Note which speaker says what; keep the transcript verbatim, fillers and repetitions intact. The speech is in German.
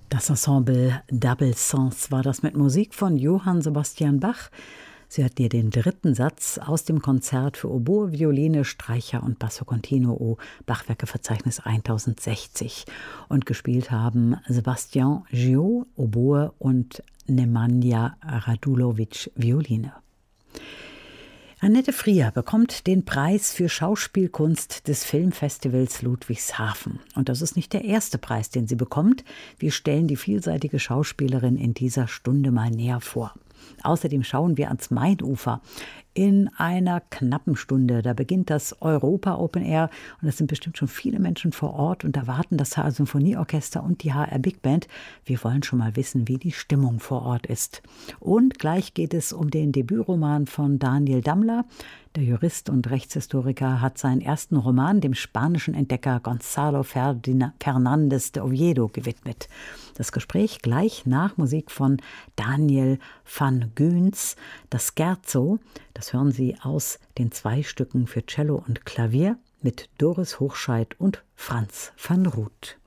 Speaker 1: Das Ensemble Double Sens war das mit Musik von Johann Sebastian Bach. Sie hat dir den dritten Satz aus dem Konzert für Oboe, Violine, Streicher und Basso Continuo, Bachwerkeverzeichnis tausendsechzig. Und gespielt haben Sebastian Gio, Oboe und Nemanja Radulovic, Violine. Annette Frier bekommt den Preis für Schauspielkunst des Filmfestivals Ludwigshafen. Und das ist nicht der erste Preis, den sie bekommt. Wir stellen die vielseitige Schauspielerin in dieser Stunde mal näher vor. Außerdem schauen wir ans Mainufer in einer knappen Stunde. Da beginnt das Europa Open Air und es sind bestimmt schon viele Menschen vor Ort und erwarten das H R Symphonieorchester und die H R Big Band. Wir wollen schon mal wissen, wie die Stimmung vor Ort ist. Und gleich geht es um den Debütroman von Daniel Dammler. Der Jurist und Rechtshistoriker hat seinen ersten Roman dem spanischen Entdecker Gonzalo Fernández de Oviedo gewidmet. Das Gespräch gleich nach Musik von Daniel van Goens, das Scherzo. Das hören Sie aus den zwei Stücken für Cello und Klavier mit Doris Hochscheid und Franz van Root.